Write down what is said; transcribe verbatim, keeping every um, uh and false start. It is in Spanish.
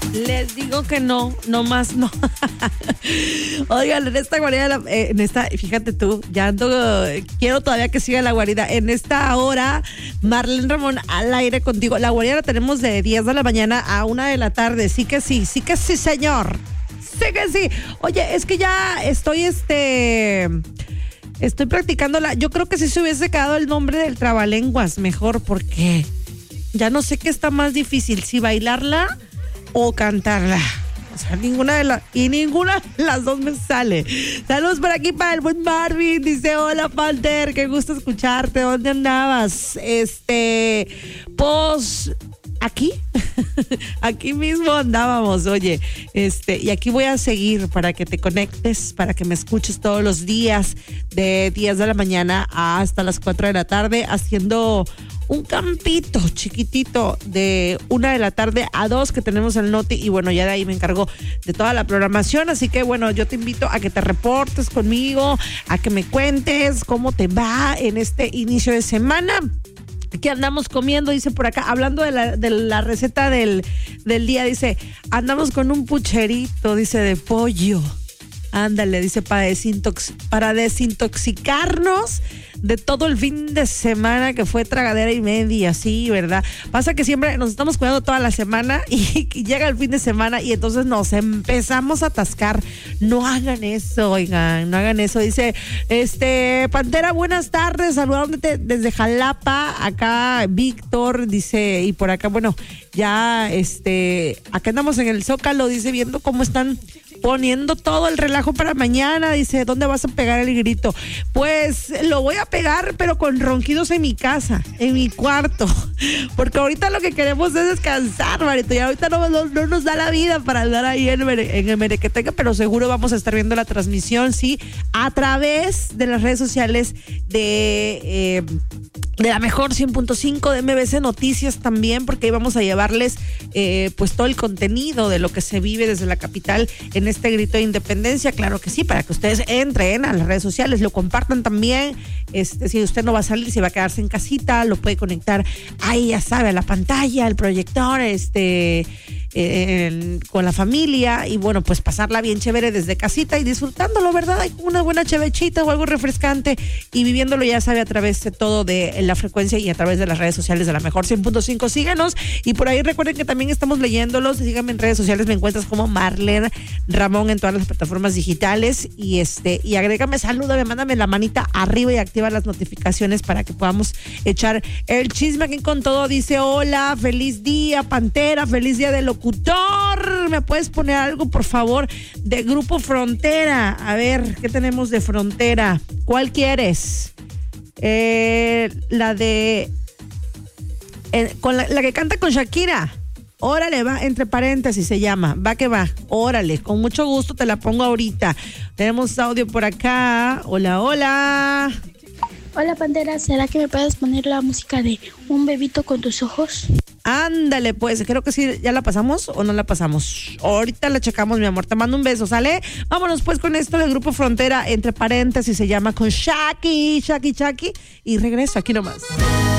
Les digo que no, no más no. Oigan, en esta guarida, eh, en esta, fíjate tú, ya ando, quiero todavía que siga la guarida. En esta hora, Marlene Ramón al aire contigo. La guarida la tenemos de diez de la mañana a una de la tarde. Sí que sí, sí que sí, señor. Sí que sí. Oye, es que ya estoy, este... Estoy practicando la... Yo creo que si se hubiese quedado el nombre del trabalenguas mejor, porque ya no sé qué está más difícil, si bailarla o cantarla. O sea, ninguna de las... Y ninguna de las dos me sale. Saludos por aquí para el buen Marvin. Dice, hola, Panther, qué gusto escucharte. ¿Dónde andabas? Este... Pues... Aquí, aquí mismo andábamos, oye, este, y aquí voy a seguir para que te conectes, para que me escuches todos los días, de diez de la mañana hasta las cuatro de la tarde, haciendo un campito chiquitito de una de la tarde a dos que tenemos el Noti, y bueno, ya de ahí me encargo de toda la programación, así que bueno, yo te invito a que te reportes conmigo, a que me cuentes cómo te va en este inicio de semana. ¿Qué andamos comiendo? Dice por acá, hablando de la, de la receta del, del día, dice, andamos con un pucherito, dice, de pollo. Ándale, dice, para, desintox, para desintoxicarnos de todo el fin de semana que fue tragadera y media, sí, ¿verdad? Pasa que siempre nos estamos cuidando toda la semana y, y llega el fin de semana y entonces nos empezamos a atascar. No hagan eso, oigan, no hagan eso. Dice, este, Pantera, buenas tardes, saludándote desde Jalapa, acá Víctor, dice, y por acá, bueno, ya, este, acá andamos en el Zócalo, dice, viendo cómo están poniendo todo el relajo para mañana. Dice, ¿dónde vas a pegar el grito? Pues lo voy a pegar, pero con ronquidos en mi casa, en mi cuarto, porque ahorita lo que queremos es descansar, Marito, y ahorita no, no, no nos da la vida para andar ahí en, en el Merequeteca, pero seguro vamos a estar viendo la transmisión, sí, a través de las redes sociales de eh, de la mejor cien punto cinco de M B C Noticias también, porque ahí vamos a llevarles eh, pues todo el contenido de lo que se vive desde la capital en este grito de independencia. Claro que sí, para que ustedes entren a las redes sociales, lo compartan también. Este, si usted no va a salir, si va a quedarse en casita, lo puede conectar ahí, ya sabe, a la pantalla, al proyector, este... Eh, con la familia, y bueno, pues pasarla bien chévere desde casita y disfrutándolo, ¿verdad? Hay una buena chevechita o algo refrescante y viviéndolo, ya sabe, a través de todo de la frecuencia y a través de las redes sociales de la mejor cien punto cinco. Síganos, y por ahí recuerden que también estamos leyéndolos. Síganme en redes sociales, me encuentras como Marlene Ramón en todas las plataformas digitales, y este, y agrégame, salúdame, mándame la manita arriba y activa las notificaciones para que podamos echar el chisme aquí con todo. Dice, hola, feliz día, Pantera, feliz día de locutor. ¿Me puedes poner algo, por favor, de Grupo Frontera? A ver, ¿qué tenemos de Frontera? ¿Cuál quieres? Eh, la de... Eh, con la, la que canta con Shakira. Órale, va, entre paréntesis se llama. Va que va, órale, con mucho gusto te la pongo ahorita. Tenemos audio por acá. Hola, hola. Hola, Pantera, ¿será que me puedes poner la música de Un bebito con tus ojos? Ándale, pues, creo que sí. ¿Ya la pasamos o no la pasamos? Ahorita la checamos, mi amor. Te mando un beso, ¿sale? Vámonos pues con esto del Grupo Frontera, entre paréntesis se llama, con Shaki, Shaki, Shaki, y regreso aquí nomás.